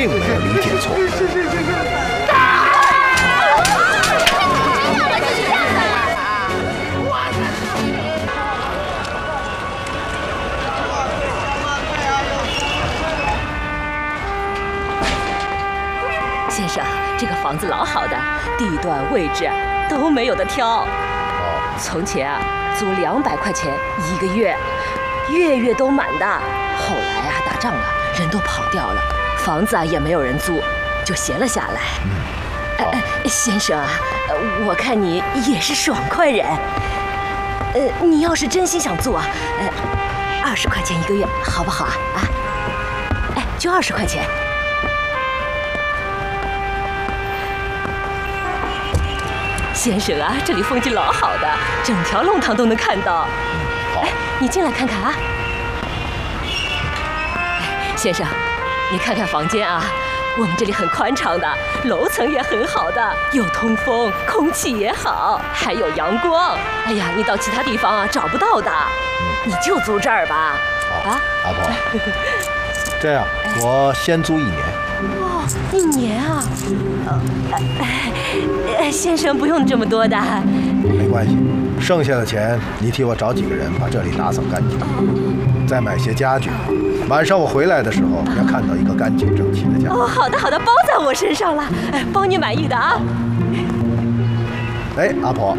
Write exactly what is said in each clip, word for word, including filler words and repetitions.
并没有理解错。 先生，这个房子老好的，地段、位置都没有得挑。哦，从前啊，租两百块钱一个月，月月都满的。后来啊，打仗了，人都跑掉了，房子啊也没有人租，就闲了下来。嗯，哎哎，先生啊，我看你也是爽快人。呃，你要是真心想租啊，呃，二十块钱一个月，好不好啊？啊，哎，就二十块钱。先生啊，这里风景老好的，整条弄堂都能看到。好，哎，你进来看看啊。哎，先生，你看看房间啊，我们这里很宽敞的，楼层也很好的，有通风，空气也好，还有阳光。哎呀，你到其他地方啊找不到的，你就租这儿吧。 好啊，阿婆，这样我先租一年。 哦，一年啊？呃，先生不用这么多的。 没关系，剩下的钱你替我找几个人把这里打扫干净，再买些家具。晚上我回来的时候要看到一个干净整齐的家。 哦，好的好的，包在我身上了，包你满意的啊。 哎，阿婆，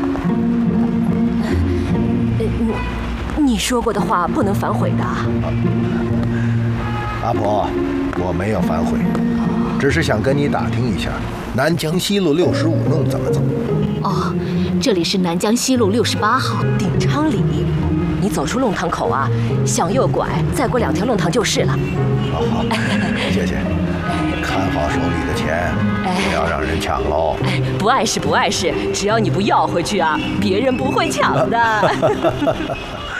你你说过的话不能反悔的。 阿婆，我没有反悔，只是想跟你打听一下，南江西路六十五弄怎么走？ 哦，这里是南江西路六十八号鼎昌里，你走出弄堂口啊，向右拐，再过两条弄堂就是了。 好好，谢谢。看好手里的钱，不要让人抢喽。 哎，不碍事不碍事，只要你不要回去啊，别人不会抢的。